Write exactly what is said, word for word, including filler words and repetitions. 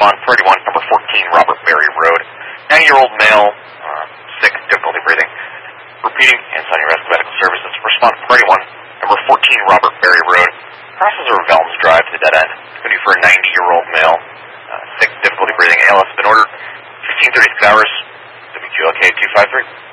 respond priority one, number fourteen, Robert Berry Road. ninety-year-old male, uh, sick, difficulty breathing. Repeating, Ansonia Rescue Medical Services. Respond priority one, number fourteen, Robert Berry Road. Crosses over Velms Drive to the dead end. It's going to be for a ninety-year-old male, uh, sick, difficulty breathing. A L S has been ordered. fifteen thirty-six hours. W Q L K two five three.